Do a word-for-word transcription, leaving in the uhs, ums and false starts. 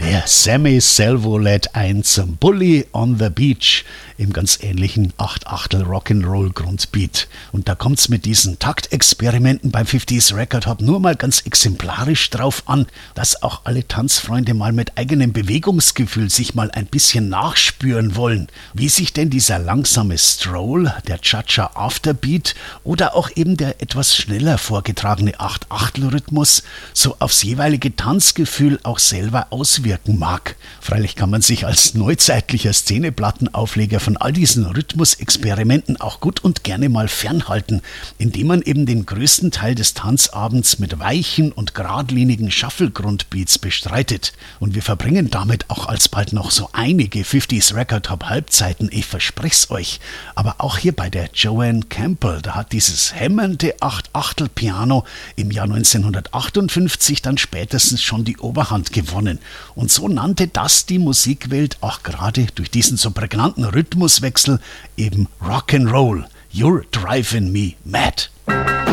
Der Sammy Salvo lädt ein zum Bully on the Beach im ganz ähnlichen acht-Achtel Rock'n'Roll Grundbeat. Und da kommt's mit diesen Taktexperimenten beim fünfziger Record Hub nur mal ganz exemplarisch drauf an, dass auch alle Tanzfreunde mal mit eigenem Bewegungsgefühl sich mal ein bisschen nachspüren wollen, wie sich denn dieser langsame Stroll, der Cha-Cha Afterbeat oder auch eben der etwas schneller vorgetragene acht-Achtel Rhythmus so aufs jeweilige Tanzgefühl auch selber auswirken mag. Freilich kann man sich als neuzeitlicher Szeneplattenaufleger von all diesen Rhythmusexperimenten auch gut und gerne mal fernhalten, indem man eben den größten Teil des Tanzabends mit weichen und geradlinigen Shuffle-Grundbeats bestreitet. Und wir verbringen damit auch alsbald noch so einige fünfziger Record Hub Halbzeiten, ich versprech's euch. Aber auch hier bei der Joanne Campbell, da hat dieses hämmernde acht-Achtel-Piano im Jahr neunzehnhundertachtundfünfzig dann spätestens schon die Oberhand gewonnen. Und so nannte das die Musikwelt auch gerade durch diesen so prägnanten Rhythmuswechsel eben Rock'n'Roll. You're driving me mad.